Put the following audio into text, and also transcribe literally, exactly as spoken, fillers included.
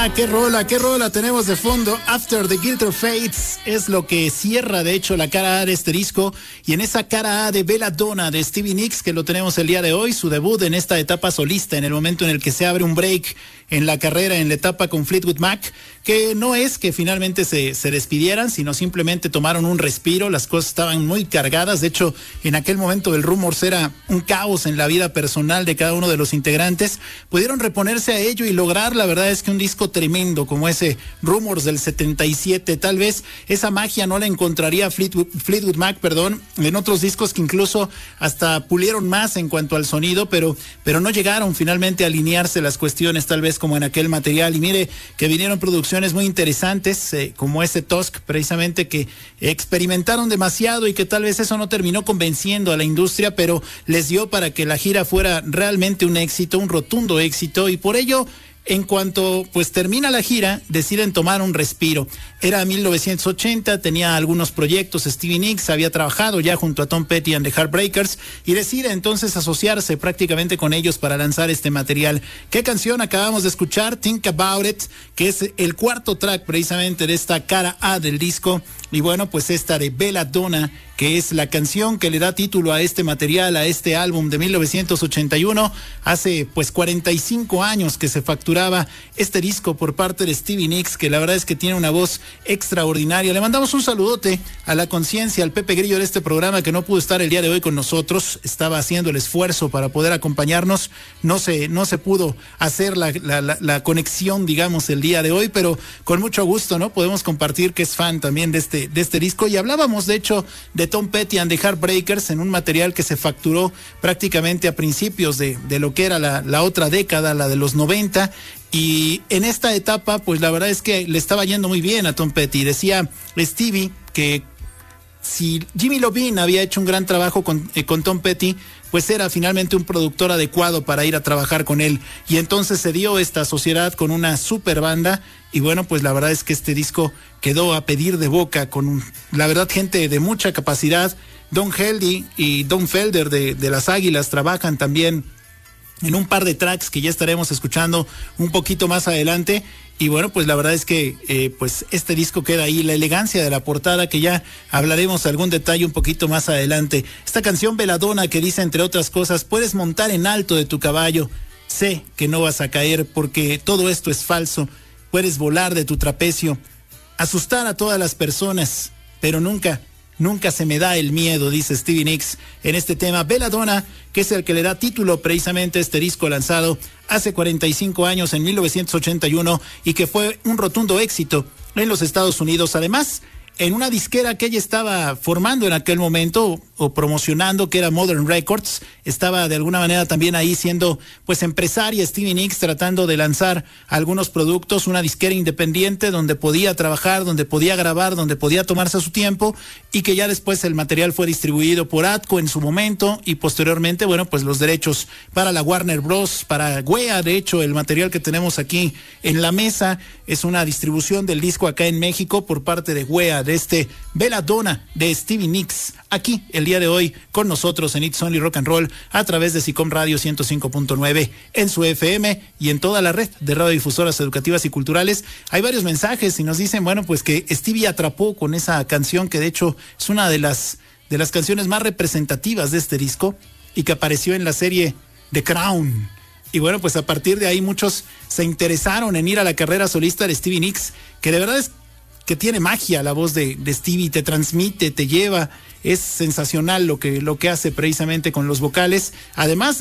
Ah, qué rola, qué rola tenemos de fondo. After the Guilty Fates es lo que cierra, de hecho, la cara A de este disco. Y en esa cara A de Belladonna de Stevie Nicks, que lo tenemos el día de hoy, su debut en esta etapa solista, en el momento en el que se abre un break en la carrera, en la etapa con Fleetwood Mac, que no es que finalmente se, se despidieran, sino simplemente tomaron un respiro. Las cosas estaban muy cargadas. De hecho, en aquel momento el Rumors era un caos en la vida personal de cada uno de los integrantes. Pudieron reponerse a ello y lograr, la verdad es que un disco tremendo como ese Rumors del setenta y siete. Tal vez esa magia no la encontraría Fleetwood, Fleetwood Mac, perdón, en otros discos que incluso hasta pulieron más en cuanto al sonido, pero, pero no llegaron finalmente a alinearse las cuestiones tal vez como en aquel material. Y mire que vinieron producciones muy interesantes, eh, como ese Tusk, precisamente, que experimentaron demasiado y que tal vez eso no terminó convenciendo a la industria, pero les dio para que la gira fuera realmente un éxito, un rotundo éxito. Y por ello, en cuanto pues termina la gira, deciden tomar un respiro. Era mil novecientos ochenta, tenía algunos proyectos. Stevie Nicks había trabajado ya junto a Tom Petty and the Heartbreakers y decide entonces asociarse prácticamente con ellos para lanzar este material. ¿Qué canción acabamos de escuchar? Think About It, que es el cuarto track precisamente de esta cara A del disco. Y bueno, pues esta de Belladonna, que es la canción que le da título a este material, a este álbum de mil novecientos ochenta y uno. Hace pues cuarenta y cinco años que se facturaba este disco por parte de Stevie Nicks, que la verdad es que tiene una voz extraordinaria. Le mandamos un saludote a la conciencia, al Pepe Grillo de este programa, que no pudo estar el día de hoy con nosotros. Estaba haciendo el esfuerzo para poder acompañarnos. No se, no se pudo hacer la, la, la, la conexión, digamos, el día de hoy, pero con mucho gusto, ¿no? Podemos compartir que es fan también de este, de este disco. Y hablábamos, de hecho, de Tom Petty and the Heartbreakers en un material que se facturó prácticamente a principios de, de lo que era la, la otra década, la de los noventa. Y en esta etapa, pues la verdad es que le estaba yendo muy bien a Tom Petty. Decía Stevie que si Jimmy Iovine había hecho un gran trabajo con, eh, con Tom Petty, pues era finalmente un productor adecuado para ir a trabajar con él. Y entonces se dio esta sociedad con una super banda. Y bueno, pues la verdad es que este disco quedó a pedir de boca con, la verdad, gente de mucha capacidad. Don Heldy y Don Felder de, de las Águilas trabajan también en un par de tracks que ya estaremos escuchando un poquito más adelante. Y bueno, pues la verdad es que eh, pues este disco queda ahí, la elegancia de la portada, que ya hablaremos algún detalle un poquito más adelante. Esta canción Belladonna, que dice, entre otras cosas: puedes montar en alto de tu caballo, sé que no vas a caer porque todo esto es falso, puedes volar de tu trapecio, asustar a todas las personas, pero nunca Nunca se me da el miedo, dice Stevie Nicks en este tema Belladonna, que es el que le da título precisamente a este disco lanzado hace cuarenta y cinco años, en mil novecientos ochenta y uno, y que fue un rotundo éxito en los Estados Unidos. Además, en una disquera que ella estaba formando en aquel momento o promocionando, que era Modern Records, estaba de alguna manera también ahí siendo pues empresaria Stevie Nicks, tratando de lanzar algunos productos, una disquera independiente donde podía trabajar, donde podía grabar, donde podía tomarse su tiempo, y que ya después el material fue distribuido por Atco en su momento, y posteriormente, bueno, pues los derechos para la Warner Bros, para Wea. De hecho, el material que tenemos aquí en la mesa es una distribución del disco acá en México por parte de Wea, de este Belladonna de Stevie Nicks, aquí el día de hoy con nosotros en It's Only Rock and Roll a través de SICOM Radio ciento cinco punto nueve en su F M y en toda la red de radiodifusoras educativas y culturales. Hay varios mensajes y nos dicen, bueno, pues que Stevie atrapó con esa canción, que de hecho es una de las de las canciones más representativas de este disco y que apareció en la serie The Crown. Y bueno, pues a partir de ahí muchos se interesaron en ir a la carrera solista de Stevie Nicks, que de verdad es que tiene magia la voz de, de Stevie, te transmite, te lleva, es sensacional lo que, lo que hace precisamente con los vocales, además